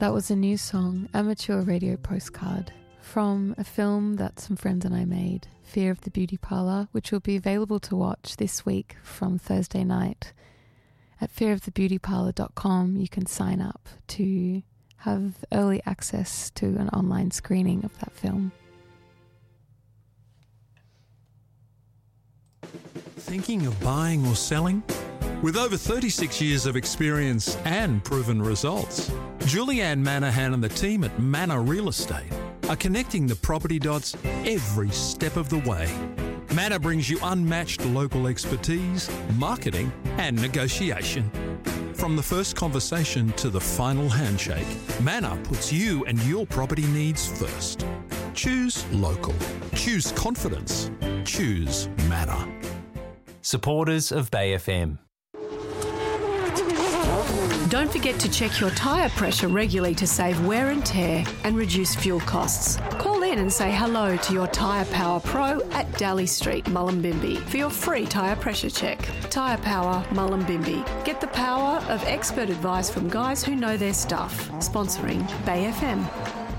That was a new song, Amateur Radio Postcard, from a film that some friends and I made, Fear of the Beauty Parlour, which will be available to watch this week from Thursday night. At fearofthebeautyparlour.com you can sign up to have early access to an online screening of that film. Thinking of buying or selling? With over 36 years of experience and proven results, Julianne Manahan and the team at Manor Real Estate are connecting the property dots every step of the way. Manor brings you unmatched local expertise, marketing and negotiation. From the first conversation to the final handshake, Manor puts you and your property needs first. Choose local. Choose confidence. Choose Manor. Supporters of Bay FM. Don't forget to check your tyre pressure regularly to save wear and tear and reduce fuel costs. Call in and say hello to your Tyre Power Pro at Daly Street, Mullumbimby for your free tyre pressure check. Tyre Power, Mullumbimby. Get the power of expert advice from guys who know their stuff. Sponsoring Bay FM.